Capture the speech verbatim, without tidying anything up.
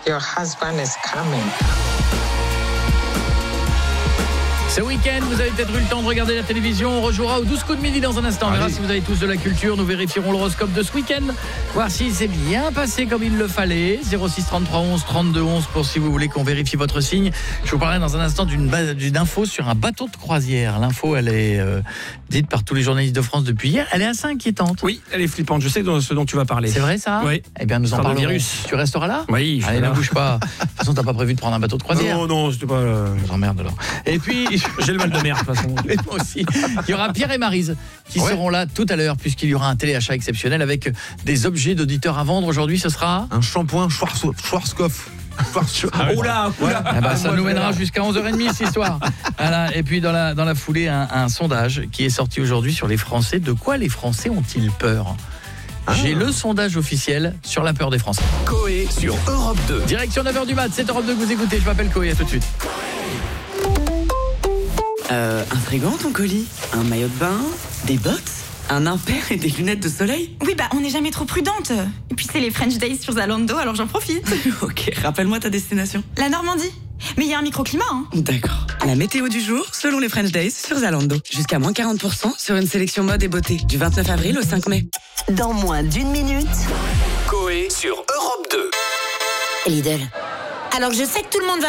your husband is coming. Ce week-end, vous avez peut-être eu le temps de regarder la télévision. On rejouera aux douze coups de midi dans un instant. On verra si vous avez tous de la culture. Nous vérifierons l'horoscope de ce week-end. Voir s'il s'est bien passé comme il le fallait. zéro six trente-trois onze trente-deux onze pour si vous voulez qu'on vérifie votre signe. Je vous parlerai dans un instant d'une, ba- d'une info sur un bateau de croisière. L'info, elle est euh, dite par tous les journalistes de France depuis hier. Elle est assez inquiétante. Oui, elle est flippante. Je sais de ce dont tu vas parler. C'est vrai ça ? Oui. Eh bien, nous en Histoire de parlerons. virus. Tu resteras là ? Oui. Allez, ne bouge pas. De toute façon, t'as pas prévu de prendre un bateau de croisière ? Non, non, c'était pas... Euh... Je vous emmerde alors. Et puis... J'ai le mal de mer. De toute façon. Et moi aussi. Il y aura Pierre et Maryse qui ouais. seront là tout à l'heure puisqu'il y aura un téléachat exceptionnel avec des objets d'auditeurs à vendre. Aujourd'hui, ce sera un shampoing Schwarz- Schwarzkopf. Oh là, oh là. Ah bah, ça nous mènera jusqu'à onze heures trente cette histoire. Voilà. Et puis dans la, dans la foulée, un, un sondage qui est sorti aujourd'hui sur les Français. De quoi les Français ont-ils peur ? Ah. J'ai le sondage officiel sur la peur des Français. Coé sur Europe deux. Direction neuf heures du mat, c'est Europe deux que vous écoutez. Je m'appelle Coé, à tout de suite. Euh, un frigo, ton colis, un maillot de bain, des bottes, un impair et des lunettes de soleil. Oui, bah on n'est jamais trop prudente. Et puis c'est les French Days sur Zalando, alors j'en profite. Ok, rappelle-moi ta destination. La Normandie. Mais il y a un microclimat, hein. D'accord. La météo du jour, selon les French Days sur Zalando. Jusqu'à moins quarante pour cent sur une sélection mode et beauté. Du vingt-neuf avril au cinq mai. Dans moins d'une minute. Coé sur Europe deux. Lidl. Alors je sais que tout le monde va